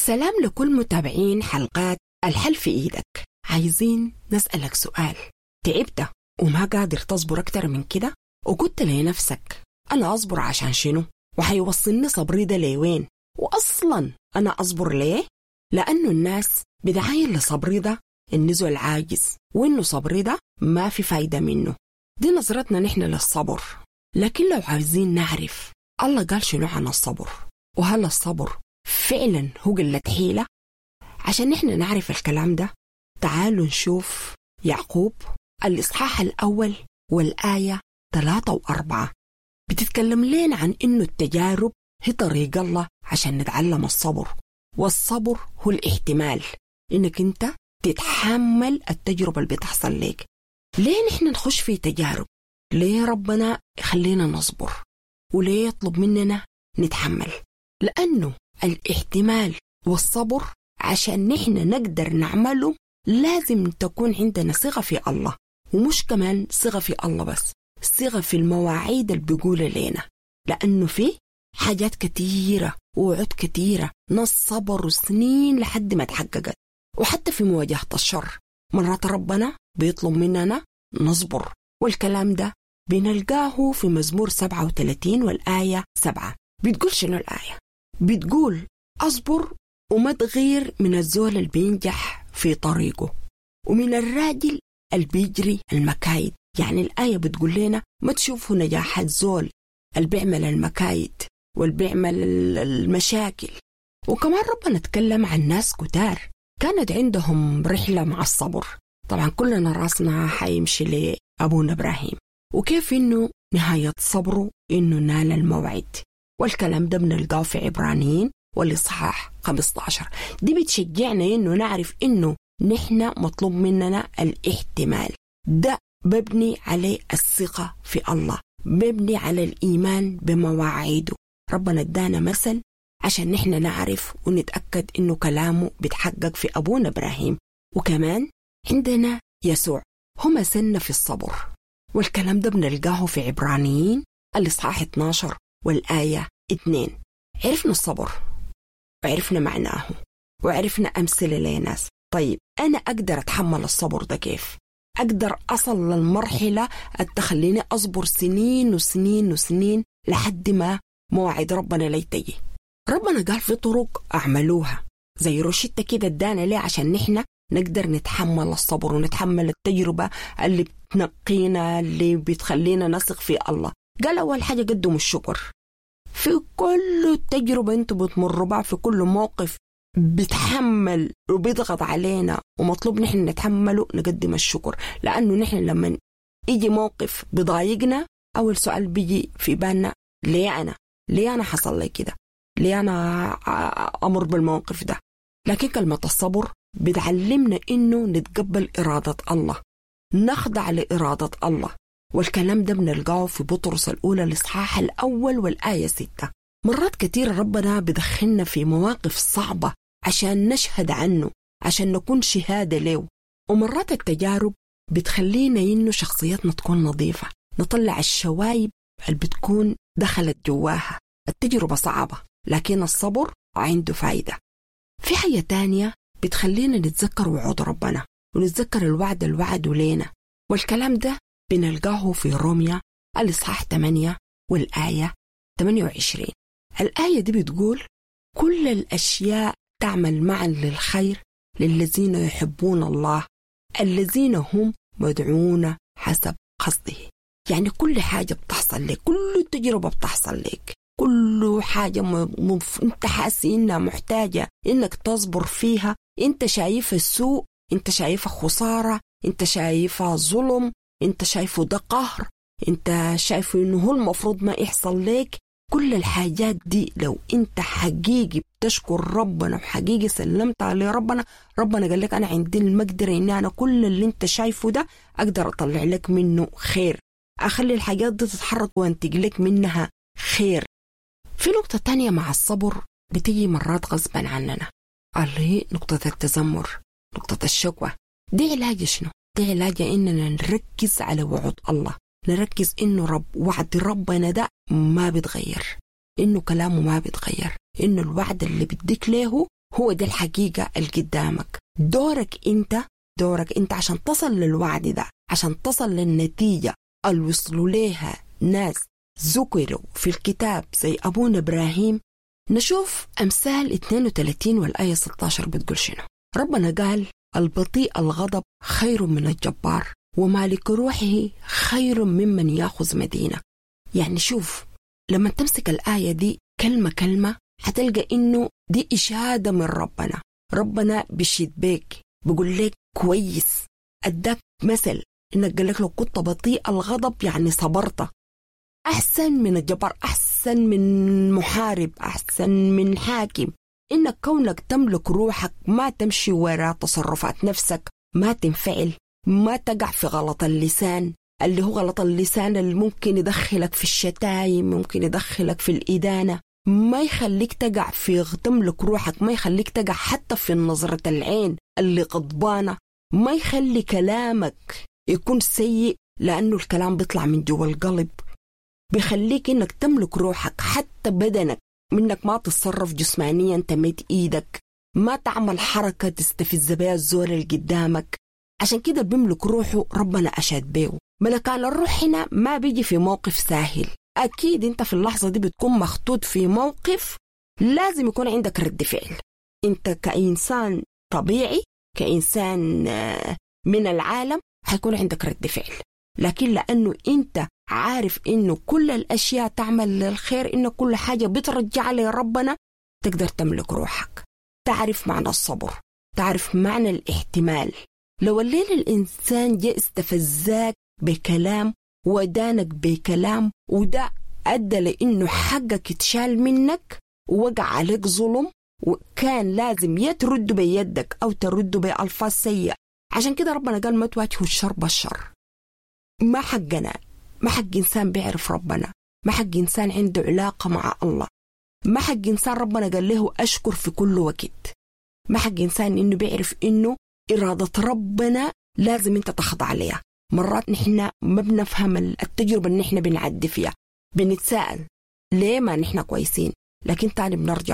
سلام لكل متابعين حلقات الحل في إيدك. عايزين نسألك سؤال، تعبت وما قادر تصبر أكتر من كده؟ وقلت لنفسك أنا أصبر عشان شنو؟ وحيوصلني صبري ده لوين؟ وأصلا أنا أصبر ليه؟ لأنه الناس بدعاية لصبري ده إنه زول عاجز، وإنه صبري ده ما في فايدة منه. دي نظرتنا نحن للصبر. لكن لو عايزين نعرف الله قال شنو عن الصبر، وهل الصبر فعلا هو قلة حيلة؟ عشان نحن نعرف الكلام ده تعالوا نشوف يعقوب الإصحاح الأول والآية 3 و4. بتتكلم لنا عن إنه التجارب هي طريق الله عشان نتعلم الصبر، والصبر هو الاحتمال إنك أنت تتحمل التجربة اللي بتحصل لك. ليه نحن نخش في تجارب؟ ليه ربنا يخلينا نصبر؟ وليه يطلب مننا نتحمل؟ لأنه الاحتمال والصبر عشان نحن نقدر نعمله لازم تكون عندنا ثقة في الله، ومش كمان ثقة في الله بس، ثقة في المواعيد اللي بيقول لنا. لأنه في حاجات كتيرة ووعود كتيرة ناس صبروا سنين لحد ما تحققت. وحتى في مواجهة الشر مرات ربنا بيطلب مننا نصبر، والكلام ده بنلقاه في مزمور 37 والآية 7. بتقول شنو الآية؟ بتقول أصبر وما تغير من الزول اللي بينجح في طريقه، ومن الراجل اللي بيجري المكايد. يعني الآية بتقول لنا ما تشوفوا نجاح الزول اللي بيعمل المكايد واللي بيعمل المشاكل. وكمان ربنا تكلم عن ناس كتار كانت عندهم رحلة مع الصبر. طبعا كلنا راسنا حيمشي لأبونا إبراهيم، وكيف إنه نهاية صبره إنه نال الموعد. والكلام ده بنلقاه في عبرانيين والإصحاح 15. دي بتشجعنا إنه نعرف إنه نحن مطلوب مننا الاحتمال. ده ببني عليه الثقة في الله، ببني على الإيمان بمواعيده. ربنا ادانا مثل عشان نحن نعرف ونتأكد إنه كلامه بيتحقق في أبونا إبراهيم. وكمان عندنا يسوع هم سنة في الصبر، والكلام ده بنلقاه في عبرانيين الإصحاح 12 والآية 2. عرفنا الصبر وعرفنا معناه وعرفنا أمثلة لناس. طيب أنا أقدر أتحمل الصبر ده كيف؟ أقدر أصل للمرحلة تخليني أصبر سنين وسنين وسنين لحد ما موعد ربنا ليتجي. ربنا قال في طرق أعملوها زي روشتة كده ادانا ليه عشان نحن نقدر نتحمل الصبر ونتحمل التجربة اللي بتنقينا، اللي بتخلينا نثق في الله. قال أول حاجة قدموا الشكر في كل تجربة انتوا بتمروا بها، في كل موقف بتحمل وبيضغط علينا ومطلوب نحن نتحمله نقدم الشكر. لأنه نحن لما يجي موقف بضايقنا أول سؤال بيجي في بالنا ليه أنا حصل لي كده؟ ليه أنا أمر بالموقف ده؟ لكن كلمة الصبر بتعلمنا إنه نتقبل إرادة الله، نخضع لإرادة الله. والكلام ده بنلقاه في بطرس الأولى الإصحاح الأول والآية 6. مرات كتير ربنا بدخلنا في مواقف صعبة عشان نشهد عنه، عشان نكون شهادة له. ومرات التجارب بتخلينا إنه شخصياتنا تكون نظيفة، نطلع الشوايب اللي بتكون دخلت جواها. التجربة صعبة لكن الصبر عنده فايدة. في حاجة تانية بتخلينا نتذكر وعود ربنا ونتذكر الوعد الوعد لينا، والكلام ده بنلقاه في روميا الإصحاح 8 والآية 28. الآية دي بتقول كل الأشياء تعمل معا للخير للذين يحبون الله الذين هم مدعون حسب قصده. يعني كل حاجة بتحصل لك، كل تجربة بتحصل لك، كل حاجة انت حاسس انها محتاجة انك تصبر فيها، انت شايفة السوء، انت شايفة خسارة، انت شايفة ظلم، انت شايفه ده قهر، انت شايفه انه هو المفروض ما يحصل لك. كل الحاجات دي لو انت حقيقي بتشكر ربنا وحقيقي سلمت على ربنا، ربنا قال لك انا عندي المقدرة ان انا كل اللي انت شايفه ده اقدر اطلع لك منه خير، اخلي الحاجات دي تتحرك وانتج لك منها خير. في نقطة تانية مع الصبر بتيجي مرات غصبا عننا، اللي هي نقطة التذمر، نقطة الشكوى. دي علاج شنو؟ دي علاج إننا نركز على وعود الله، نركز إنه وعد ربنا ده ما بيتغير، إنه كلامه ما بيتغير، إنه الوعد اللي بديك له هو ده الحقيقة اللي قدامك. دورك انت عشان تصل للوعد ده، عشان تصل للنتيجة اللي وصلوا ليها ناس ذكروا في الكتاب زي أبونا إبراهيم. نشوف أمثال 32 والآية 16 بتقول شنو. ربنا قال البطيء الغضب خير من الجبار، ومالك روحه خير ممن يأخذ مدينة. يعني شوف، لما تمسك الآية دي كلمة كلمة هتلقى إنه دي إشادة من ربنا بيشيد بيك، بيقول لك كويس، أداك مثل إنك قال لك لو كنت بطيء الغضب يعني صبرت، أحسن من الجبار، أحسن من محارب، أحسن من حاكم. إنك كونك تملك روحك، ما تمشي وراء تصرفات نفسك، ما تنفعل، ما تقع في غلط اللسان اللي هو غلط اللسان اللي ممكن يدخلك في الشتايم، ممكن يدخلك في الإدانة، ما يخليك تقع في تملك روحك، ما يخليك تقع حتى في نظرة العين اللي غضبانة، ما يخلي كلامك يكون سيء لأنه الكلام بيطلع من جوا القلب، بيخليك إنك تملك روحك. حتى بدنك، منك ما تتصرف جسمانيا، تمد إيدك، ما تعمل حركة تستفز بها الزول اللي قدامك. عشان كده بيملك روحه ربنا أشاد بيه. ملكان الروح هنا ما بيجي في موقف ساهل، أكيد أنت في اللحظة دي بتكون مخطوط في موقف لازم يكون عندك رد فعل. أنت كإنسان طبيعي، كإنسان من العالم، هيكون عندك رد فعل، لكن لأنه أنت عارف إنه كل الأشياء تعمل للخير، إنه كل حاجة بترجع لربنا، تقدر تملك روحك. تعرف معنى الصبر، تعرف معنى الاحتمال. لو الليل الإنسان جاء استفزاك بكلام ودانك بكلام، وده أدى لإنه حقك يتشال منك ووقع عليك ظلم، وكان لازم يترد بيدك أو ترد بألفاظ سيئة. عشان كده ربنا قال ما تواجهوا الشر بالشر. ما حقنا، ما حق إنسان بيعرف ربنا، ما حق إنسان عنده علاقة مع الله، ما حق إنسان ربنا قال له أشكر في كل وقت، ما حق إنسان إنه بيعرف إنه إرادة ربنا لازم أنت تخضع عليها. مرات نحن ما بنفهم التجربة اللي نحن بنعدي فيها، بنتساءل ليه ما نحن كويسين، لكن تاني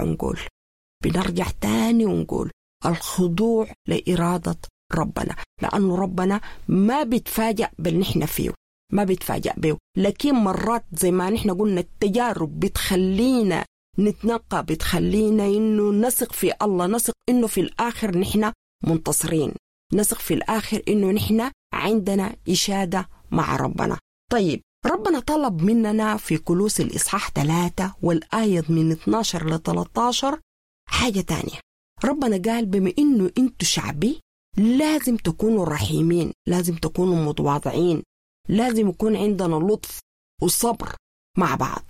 بنرجع تاني ونقول الخضوع لإرادة ربنا، لأنه ربنا ما بيتفاجأ باللي نحن فيه، ما بيتفاجأ به. لكن مرات زي ما نحن قلنا التجارب بتخلينا نتنقى، بتخلينا إنه نثق في الله، نثق إنه في الآخر نحن منتصرين، نثق في الآخر إنه نحن عندنا إشادة مع ربنا. طيب، ربنا طلب مننا في كولوس الإصحاح 3 والآية من 12 ل 13 حاجة تانية. ربنا قال بما إنه أنتوا شعبي لازم تكونوا رحيمين، لازم تكونوا متواضعين، لازم يكون عندنا لطف وصبر مع بعض.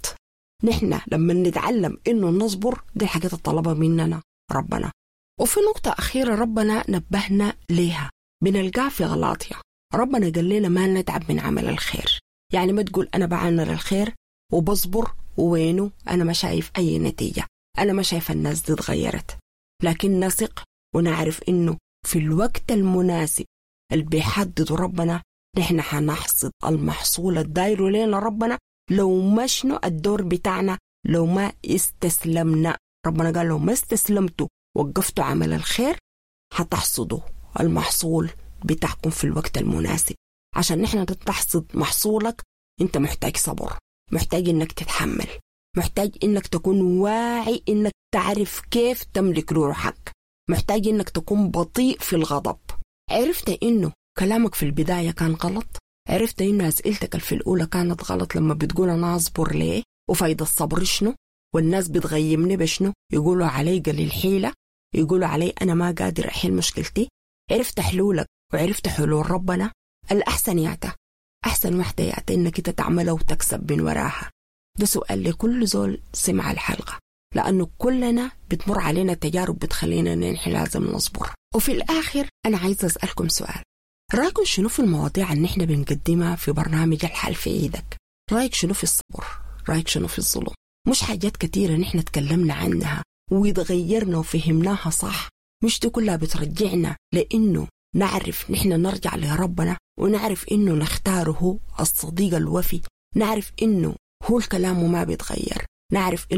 نحن لما نتعلم إنه نصبر، دي حاجات الطلبة مننا ربنا. وفي نقطة أخيرة ربنا نبهنا ليها، بنلقاها في غلاطيا. ربنا قال لنا ما نتعب من عمل الخير. يعني ما تقول أنا بعمل الخير وبصبر ووينه أنا ما شايف أي نتيجة، أنا ما شايف الناس دي اتغيرت. لكن نثق ونعرف إنه في الوقت المناسب اللي بيحدد ربنا نحن حنحصد المحصول الداير لنا ربنا، لو مشنا الدور بتاعنا، لو ما استسلمنا. ربنا قال لو ما استسلمتوا وقفتوا عمل الخير هتحصدوا المحصول بتاعكم في الوقت المناسب. عشان نحن تحصد محصولك انت محتاج صبر، محتاج انك تتحمل، محتاج انك تكون واعي، انك تعرف كيف تملك روحك، محتاج انك تكون بطيء في الغضب. عرفت انه كلامك في البداية كان غلط، عرفت انه اسئلتك في الاولى كانت غلط لما بتقول انا اصبر ليه وفايدة الصبر شنو، والناس بتغيمني بشنو، يقولوا علي قليل حيلة، يقولوا علي انا ما قادر احل مشكلتي. عرفت حلولك وعرفت حلول ربنا. الأحسن يعطى، أحسن وحدة يعطى إنك أنت تعملها وتكسب من وراها. ده سؤال لكل زول سمع الحلقة، لأنه كلنا بتمر علينا تجارب بتخلينا نحن لازم نصبر. وفي الآخر أنا عايزة أسألكم سؤال، رأيكم شنو في المواضيع اللي نحن بنقدمها في برنامج الحل في إيدك؟ رأيك شنو في الصبر؟ رأيك شنو في الظلم؟ مش حاجات كتيرة نحن تكلمنا عنها ويتغيرنا وفهمناها صح، مش دي كلها بترجعنا لأنه نعرف نحن نرجع لربنا، ونعرف إنه نختاره الصديق الوفي، نعرف إنه هو الكلام ما بيتغير، نعرف إنه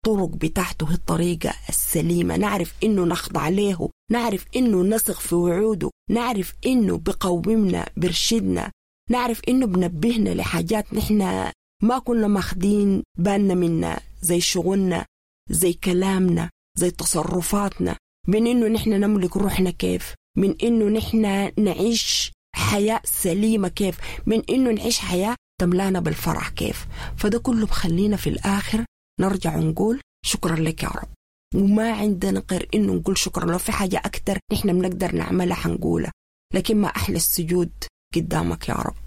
الطرق بتاعته هي الطريقة السليمة، نعرف إنه نخضع له، نعرف إنه نثق في وعوده، نعرف إنه بقومنا برشدنا، نعرف إنه بنبهنا لحاجات نحن ما كنا ماخدين بالنا منها، زي شغلنا، زي كلامنا، زي تصرفاتنا، من إنه نحن نملك روحنا كيف، من إنه نحن نعيش حياة سليمة كيف، من إنه نعيش حياة تملانا بالفرح كيف. فده كله بخلينا في الآخر نرجع ونقول شكرا لك يا رب، وما عندنا غير إنه نقول شكرا. لو في حاجة أكتر نحن بنقدر نعملها حنقولها، لكن ما أحلى السجود قدامك يا رب.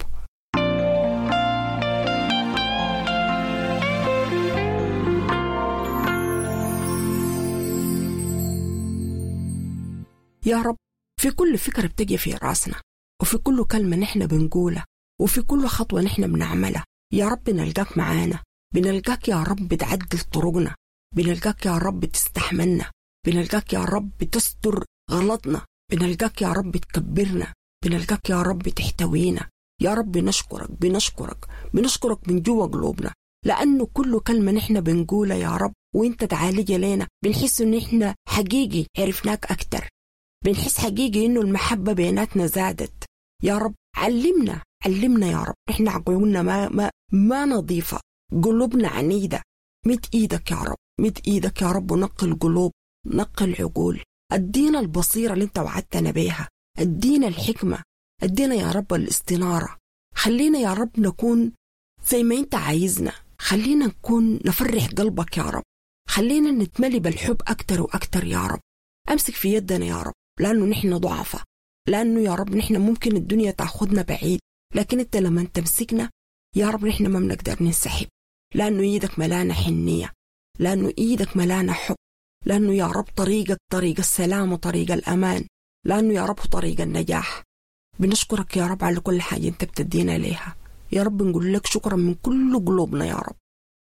يا رب في كل فكرة بتجي في راسنا، وفي كل كلمة نحن بنقولها، وفي كل خطوة نحن بنعملها، يا رب بنلقاك معانا، بنلقاك يا رب بتعدل طرقنا، بنلقاك يا رب بتستحملنا، بنلقاك يا رب بتستر غلطنا، بنلقاك يا رب بتكبرنا، بنلقاك يا رب بتحتوينا. يا رب بنشكرك من جوا قلوبنا، لأنه كل كلمة نحن بنقولها يا رب وانت تعالج لنا بنحس ان احنا حقيقي عرفناك أكتر، بنحس حقيقي إنه المحبة بيناتنا زادت. يا رب علمنا يا رب، إحنا عقولنا ما نظيفة، قلوبنا عنيدة، مد إيدك يا رب ونقي القلوب، نقي العقول، ادينا البصيرة اللي انت وعدتنا بيها، ادينا الحكمة، ادينا يا رب الاستنارة، خلينا يا رب نكون زي ما انت عايزنا، خلينا نكون نفرح قلبك يا رب، خلينا نتملي بالحب أكتر وأكتر يا رب. أمسك في يدنا يا رب، لأنه نحن ضعفة، لأنه يا رب نحن ممكن الدنيا تأخذنا بعيد، لكن أنت لما تمسكنا يا رب نحن ما بنقدر ننسحب، لأنه إيدك ملانا حنية، لأنه إيدك ملانا حب، لأنه يا رب طريقك طريق السلام وطريق الأمان، لأنه يا رب طريق النجاح. بنشكرك يا رب على كل حاجة أنت بتدينا ليها يا رب، نقول لك شكرا من كل قلوبنا يا رب.